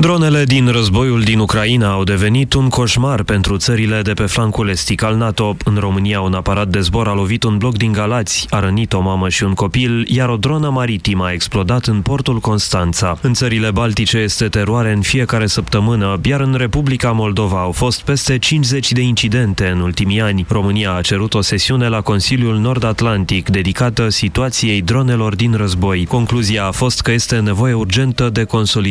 Dronele din războiul din Ucraina au devenit un coșmar pentru țările de pe flancul estic al NATO. În România, un aparat de zbor a lovit un bloc din Galați, a rănit o mamă și un copil, iar o dronă maritimă a explodat în portul Constanța. În țările baltice este teroare în fiecare săptămână, iar în Republica Moldova au fost peste 50 de incidente în ultimii ani. România a cerut o sesiune la Consiliul Nord-Atlantic dedicată situației dronelor din război. Concluzia a fost că este nevoie urgentă de consolidare